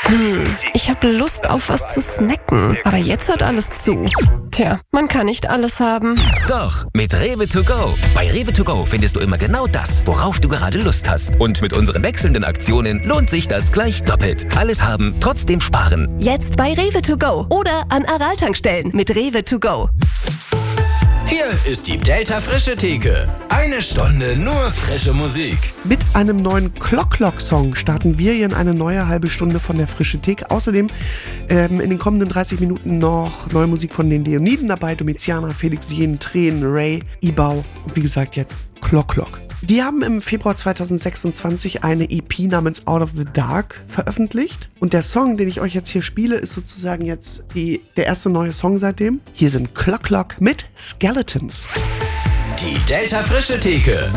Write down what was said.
Ich habe Lust auf was zu snacken, aber jetzt hat alles zu. Tja, man kann nicht alles haben. Doch, mit Rewe to go. Bei Rewe to go findest du immer genau das, worauf du gerade Lust hast. Und mit unseren wechselnden Aktionen lohnt sich das gleich doppelt. Alles haben, trotzdem sparen. Jetzt bei Rewe to go oder an Aral-Tankstellen mit Rewe to go. Hier ist die Delta Frische Theke. 1 Stunde nur frische Musik. Mit einem neuen Clock-Song starten wir hier in eine neue halbe Stunde von der Frische Theke. Außerdem in den kommenden 30 Minuten noch neue Musik von den Leoniden dabei. Domiziana, Felix Jen, Tränen, Ray, Ibau und wie gesagt jetzt Clock. Die haben im Februar 2026 eine EP namens Out of the Dark veröffentlicht. Und der Song, den ich euch jetzt hier spiele, ist sozusagen jetzt der erste neue Song seitdem. Hier sind Clock mit Skeletons. Die Delta Frische Theke.